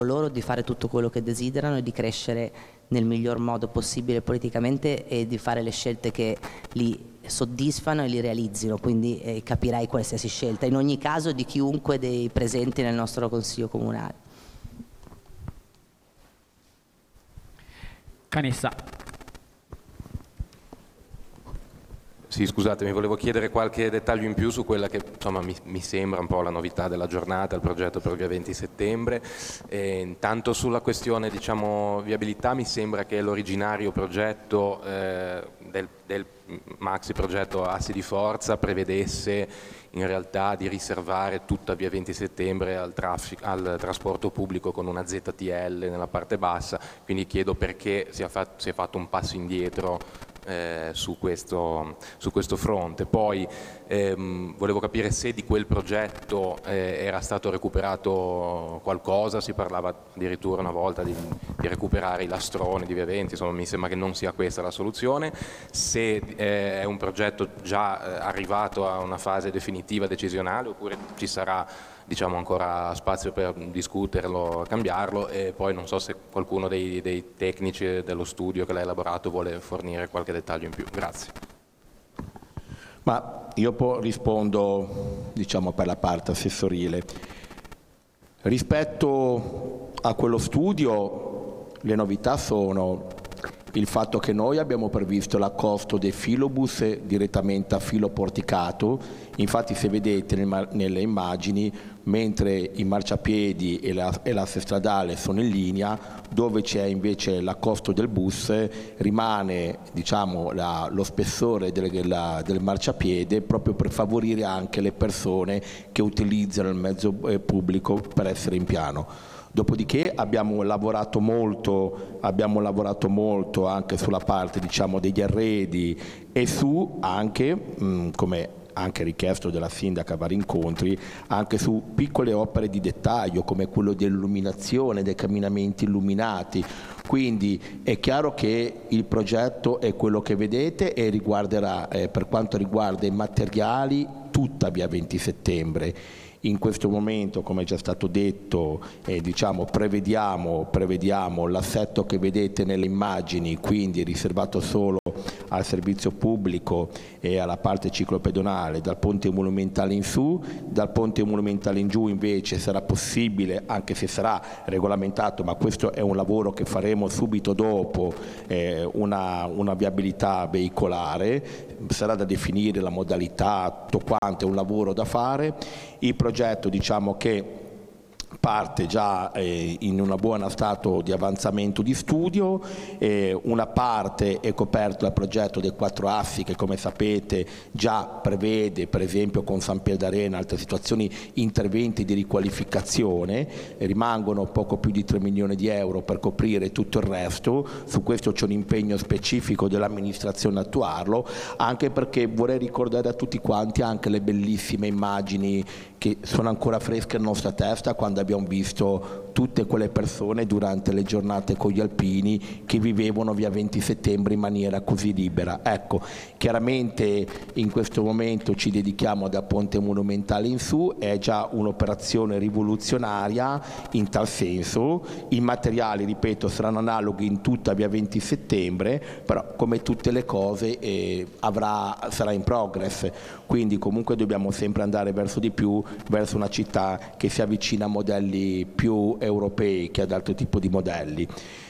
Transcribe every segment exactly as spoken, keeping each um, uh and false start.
loro di fare tutto quello che desiderano e di crescere nel miglior modo possibile politicamente e di fare le scelte che li soddisfano e li realizzino, quindi eh, capirai qualsiasi scelta, in ogni caso di chiunque dei presenti nel nostro Consiglio Comunale. Canessa. Sì, scusatemi, volevo chiedere qualche dettaglio in più su quella che insomma mi, mi sembra un po' la novità della giornata, il progetto per via venti settembre. E intanto sulla questione, diciamo, viabilità, mi sembra che l'originario progetto eh, del, del maxi progetto Assi di Forza prevedesse in realtà di riservare tutta via venti settembre al, traffic, al trasporto pubblico con una Z T L nella parte bassa, quindi chiedo perché si è fatto, si è fatto un passo indietro Eh, su, questo, su questo fronte. Poi ehm, volevo capire se di quel progetto eh, era stato recuperato qualcosa, si parlava addirittura una volta di, di recuperare i lastroni di via venti, insomma mi sembra che non sia questa la soluzione, se eh, è un progetto già eh, arrivato a una fase definitiva decisionale oppure ci sarà, diciamo, ancora spazio per discuterlo, cambiarlo, e poi non so se qualcuno dei, dei tecnici dello studio che l'ha elaborato vuole fornire qualche dettaglio in più. Grazie. Ma io poi rispondo, diciamo, per la parte assessorile. Rispetto a quello studio, le novità sono il fatto che noi abbiamo previsto l'accosto dei filobus direttamente a filo porticato. Infatti, se vedete nelle immagini, mentre i marciapiedi e l'asse stradale sono in linea, dove c'è invece l'accosto del bus rimane, diciamo, la, lo spessore del, la, del marciapiede, proprio per favorire anche le persone che utilizzano il mezzo pubblico per essere in piano. Dopodiché abbiamo lavorato molto, abbiamo lavorato molto anche sulla parte, diciamo, degli arredi e su anche, mh, come anche richiesto dalla sindaca a vari incontri, anche su piccole opere di dettaglio come quello dell'illuminazione, dei camminamenti illuminati. Quindi è chiaro che il progetto è quello che vedete e riguarderà, eh, per quanto riguarda i materiali, tutta via venti settembre. In questo momento, come è già stato detto, eh, diciamo, prevediamo, prevediamo l'assetto che vedete nelle immagini, quindi riservato solo al servizio pubblico e alla parte ciclopedonale dal ponte monumentale in su. Dal ponte monumentale in giù invece sarà possibile, anche se sarà regolamentato, ma questo è un lavoro che faremo subito dopo, eh, una, una viabilità veicolare. Sarà da definire la modalità, tutto quanto è un lavoro da fare. Il progetto, diciamo, che parte già eh, in un buon stato di avanzamento di studio, eh, una parte è coperta dal progetto dei quattro assi che, come sapete, già prevede, per esempio con San Pier d'Arena, altre situazioni, interventi di riqualificazione. Rimangono poco più di tre milioni di euro per coprire tutto il resto. Su questo c'è un impegno specifico dell'amministrazione a attuarlo, anche perché vorrei ricordare a tutti quanti anche le bellissime immagini che sono ancora fresche nella nostra testa quando abbiamo visto tutte quelle persone durante le giornate con gli alpini che vivevano via venti settembre in maniera così libera. Ecco, chiaramente in questo momento ci dedichiamo da Ponte Monumentale in su, è già un'operazione rivoluzionaria in tal senso. I materiali, ripeto, saranno analoghi in tutta via venti settembre, però come tutte le cose eh, avrà, sarà in progress, quindi comunque dobbiamo sempre andare verso di più, verso una città che si avvicina a modelli più europei che ad altro tipo di modelli.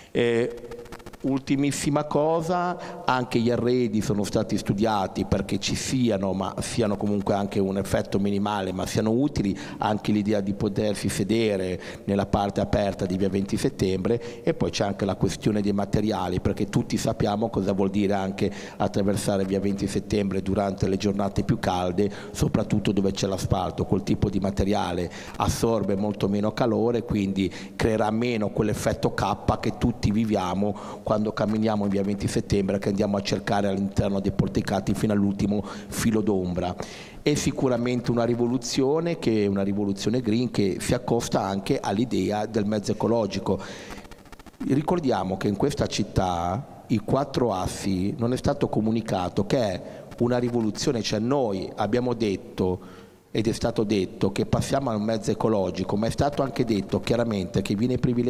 Eh, Ultimissima cosa, anche gli arredi sono stati studiati perché ci siano, ma siano comunque anche un effetto minimale, ma siano utili, anche l'idea di potersi sedere nella parte aperta di via venti settembre. E poi c'è anche la questione dei materiali, perché tutti sappiamo cosa vuol dire anche attraversare via venti settembre durante le giornate più calde, soprattutto dove c'è l'asfalto. Quel tipo di materiale assorbe molto meno calore, quindi creerà meno quell'effetto K che tutti viviamo quando camminiamo in via venti settembre, che andiamo a cercare all'interno dei porticati fino all'ultimo filo d'ombra. È sicuramente una rivoluzione, che è una rivoluzione green, che si accosta anche all'idea del mezzo ecologico. Ricordiamo che in questa città i quattro assi non è stato comunicato che è una rivoluzione, cioè noi abbiamo detto ed è stato detto che passiamo a un mezzo ecologico, ma è stato anche detto chiaramente che viene privilegiato